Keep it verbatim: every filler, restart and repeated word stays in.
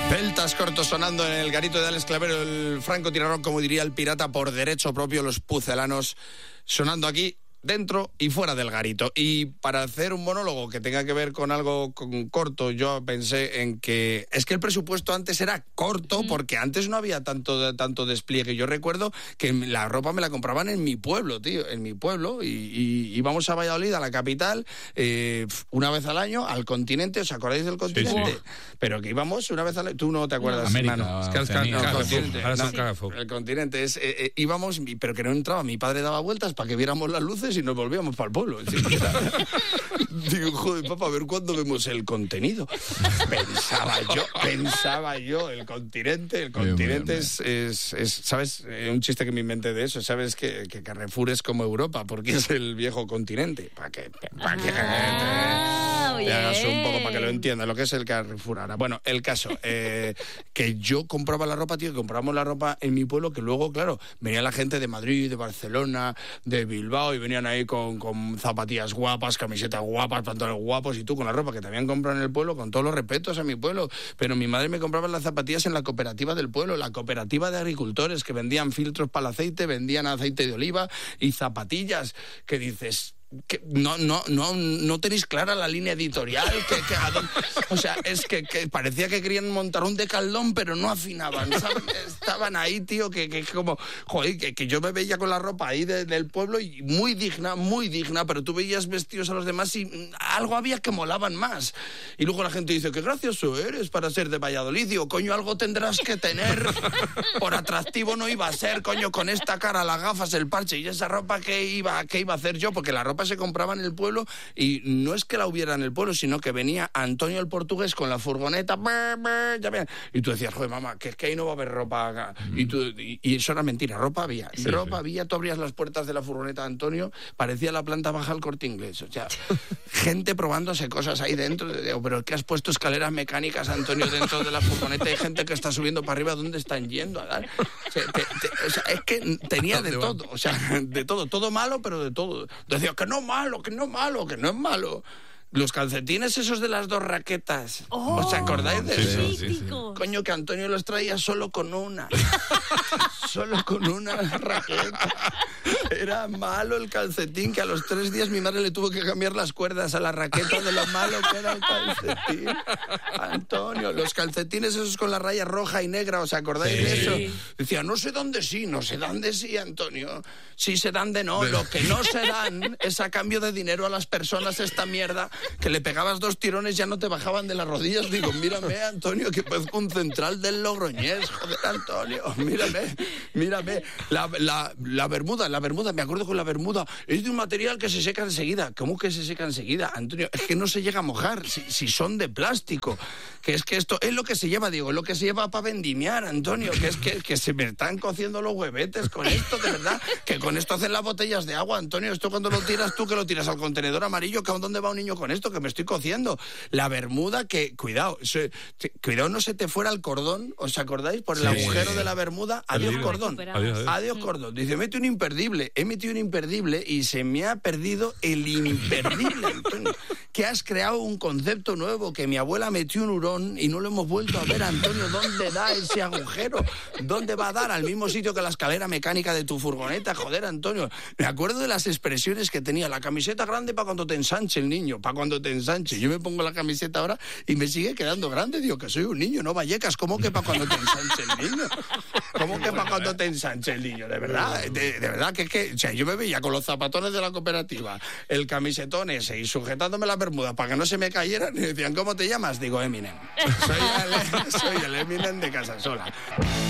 Celtas cortos sonando en el garito de Alex Clavero, el francotirador, como diría el pirata, por derecho propio, los pucelanos sonando aquí dentro y fuera del garito. Y para hacer un monólogo que tenga que ver con algo con corto, yo pensé en que es que el presupuesto antes era corto, mm. porque antes no había tanto, tanto despliegue. Yo recuerdo que la ropa me la compraban en mi pueblo, tío, en mi pueblo, y, y íbamos a Valladolid, a la capital, eh, una vez al año, al continente. ¿Os acordáis del continente? Sí, sí. Pero que íbamos una vez al año. Tú no te acuerdas, América, hermano. Es que el, can, no, el continente. No, el continente es, eh, eh, íbamos, pero que no entraba. Mi padre daba vueltas para que viéramos las luces y nos volvíamos para el pueblo. Digo, joder, papá, a ver cuándo vemos el contenido. Pensaba yo, pensaba yo, el continente, el continente bien, es, es, es, ¿sabes? Un chiste que me inventé de eso, ¿sabes? Que, que Carrefour es como Europa, porque es el viejo continente. Para que, para que ah, te hagas un poco, para que lo entiendas, lo que es el Carrefour ahora. Bueno, el caso, eh, que yo compraba la ropa, tío, que comprábamos la ropa en mi pueblo, que luego, claro, venía la gente de Madrid, de Barcelona, de Bilbao, y venían ahí con, con zapatillas guapas, camisetas guapas, pantalones guapos, y tú con la ropa que te habían comprado en el pueblo, con todos los respetos a mi pueblo. Pero mi madre me compraba las zapatillas en la cooperativa del pueblo, la cooperativa de agricultores, que vendían filtros para el aceite, vendían aceite de oliva y zapatillas, que dices... Que no no no no tenéis clara la línea editorial, que, que o sea, es que, que parecía que querían montar un decaldón, pero no afinaban, ¿sabes? Estaban ahí, tío, que, que como, joder, que, que yo me veía con la ropa ahí de, del pueblo y muy digna, muy digna, pero tú veías vestidos a los demás y algo había que molaban más. Y luego la gente dice, qué gracioso eres para ser de Valladolid. Digo, coño, algo tendrás que tener, por atractivo no iba a ser, coño, con esta cara, las gafas, el parche y esa ropa que iba, que iba a hacer yo, porque la ropa se compraba en el pueblo y no es que la hubiera en el pueblo, sino que venía Antonio el portugués con la furgoneta y tú decías, joder, mamá, que es que ahí no va a haber ropa acá. Mm. Y, tú, y, y eso era mentira, ropa había, sí, ropa sí. había, tú abrías las puertas de la furgoneta de Antonio, parecía la planta baja al Corte Inglés, o sea, gente probándose cosas ahí dentro, digo, pero ¿qué has puesto escaleras mecánicas, Antonio, dentro de la furgoneta? Hay gente que está subiendo para arriba, ¿dónde están yendo? O sea, te, te, o sea, es que tenía de todo, o sea, de todo, todo malo, pero de todo. Decía, que no malo, que no es malo, que no es malo. Los calcetines esos de las dos raquetas. Oh, ¿os acordáis de eso? Sí, sí, sí. Coño, que Antonio los traía solo con una. Solo con una raqueta. Era malo el calcetín, que a los tres días mi madre le tuvo que cambiar las cuerdas a la raqueta de lo malo que era el calcetín. Antonio, los calcetines esos con la raya roja y negra, ¿os acordáis sí. de eso? Decía, no sé dónde sí, no sé dónde sí, Antonio. Sí se dan de no. Lo que no se dan es a cambio de dinero a las personas esta mierda, que le pegabas dos tirones, ya no te bajaban de las rodillas. Digo, mírame, Antonio, que parezco un central del Logroñés. Joder, Antonio, mírame, mírame. La, la, la bermuda, la bermuda, me acuerdo con la bermuda, es de un material que se seca enseguida. ¿Cómo que se seca enseguida, Antonio? Es que no se llega a mojar, si, si son de plástico. Que es que esto es lo que se lleva, digo, es lo que se lleva para vendimiar, Antonio, que es que, que se me están cociendo los huevetes con esto, de verdad, que con esto hacen las botellas de agua, Antonio. Esto cuando lo tiras tú, que lo tiras al contenedor amarillo, que ¿a dónde va un niño con esto? Que me estoy cociendo. La bermuda, que, cuidado, se, te, cuidado no se te fuera el cordón, ¿os acordáis? Por el sí. agujero de la bermuda, adiós Adiós. cordón, Adiós, adiós. adiós cordón. Dice, mete un imperdible, he metido un imperdible y se me ha perdido el imperdible, Antonio. Que has creado un concepto nuevo, que mi abuela metió un hurón y no lo hemos vuelto a ver, Antonio. ¿Dónde da ese agujero? ¿Dónde va a dar? Al mismo sitio que la escalera mecánica de tu furgoneta, joder, Antonio. Me acuerdo de las expresiones que tenía, la camiseta grande para cuando te ensanche el niño, para cuando te ensanche. Yo me pongo la camiseta ahora y me sigue quedando grande, digo, que soy un niño, no Vallecas. ¿Cómo que para cuando te ensanche el niño? ¿Cómo que para cuando te ensanche el niño? De verdad, de, de verdad que es que, o sea, yo me veía con los zapatones de la cooperativa, el camisetón ese y sujetándome las bermudas para que no se me cayeran y decían, ¿cómo te llamas? Digo, Eminem. Soy el, soy el Eminem de Casasola.